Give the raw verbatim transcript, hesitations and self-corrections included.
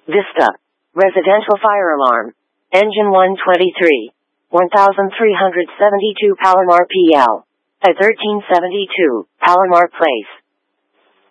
Vista. Residential fire alarm. Engine one twenty-three. one thousand three hundred seventy-two Palomar P L. I thirteen seventy-two, Palomar Place.